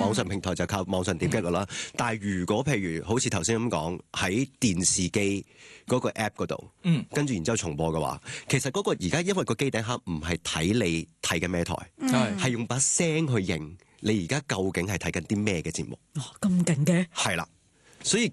網上平台就靠網上點擊噶啦。但係如果譬如好似頭先咁講喺電視機嗰個 app 嗰度，跟住然之後重播嘅話，其實嗰個而家因為個機頂盒唔係睇你睇緊咩台，係用把聲去認你而家究竟係睇緊啲咩嘅節目。 咁勁嘅？ 係啦。所以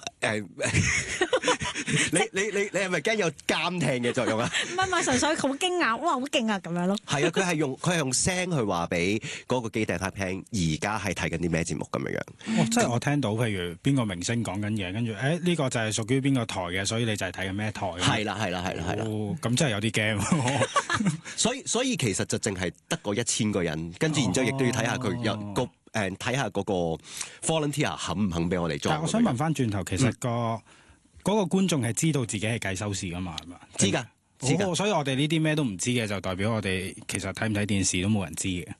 你係咪驚有監聽嘅作用啊？ 唔係，純粹好驚訝，哇，好勁啊咁樣咯。係啊，佢係用聲去話俾嗰個機頂盒聽，而家係睇緊啲咩節目咁樣樣。 即係我聽到譬如邊個明星講緊嘢，跟住呢個就係屬於邊個台嘅，所以你就係睇緊咩台。 係啦。 咁真係有啲驚。 所以其實就淨係得個1000個人，跟住然之後亦都要睇下佢有個。睇下嗰個 volunteer 肯唔肯俾我哋做？ 但我想問翻轉頭，其實嗰個觀眾係知道自己係計收視噶嘛？係嘛？ 知㗎。 所以我哋呢啲咩都唔知嘅，就代表我哋其實睇唔睇電視都冇人知嘅。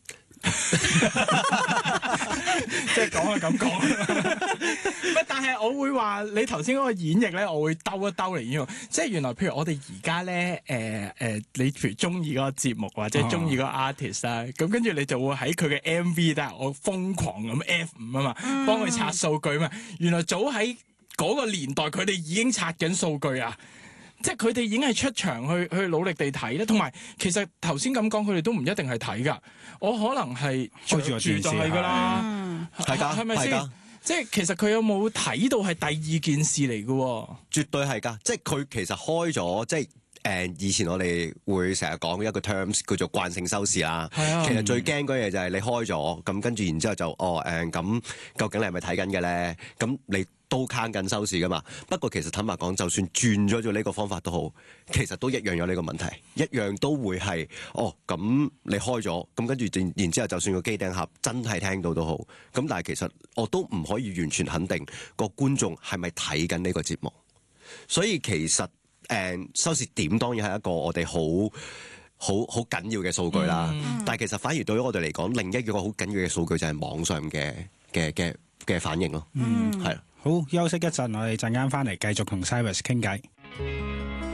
即係講係咁講，但係我會話你頭先嗰個演繹咧，我會兜一兜嚟用。即係原來譬如我哋而家咧，你譬如中意嗰個節目或者中意嗰個 artist 啦，咁跟住你就會喺佢嘅 MV，但係我瘋狂咁 F5 啊嘛，幫佢刷數據嘛。原來早喺嗰個年代，佢哋已經刷緊數據啊！即係佢哋已經係出場去努力地睇咧，同埋其實頭先咁講，佢哋都唔一定係睇㗎。我可能係着住就係㗎啦，係咪先？即係其實佢有冇睇到係第二件事嚟㗎？ 絕對係㗎，即係佢其實開咗即係。以前我哋會成日講一個 terms 叫做慣性收視啦。其實最驚嗰嘢就係你開咗，咁跟住然之後就咁究竟你係咪睇緊嘅咧？咁你都慳緊收視噶嘛？不過其實坦白講，就算轉咗做呢個方法都好，其實都一樣有呢個問題，一樣都會係咁你開咗，咁跟住然之後就算個機頂盒真係聽到都好，咁但係其實我都唔可以完全肯定個觀眾係咪睇緊呢個節目，所以其實。收視點當然係一個我哋好緊要嘅數據啦，但係其實反而對於我哋嚟講，另一個好緊要嘅數據就係網上嘅反應咯。係啦。 好，休息一陣，我哋陣間翻嚟繼續同 Cyrus 傾偈。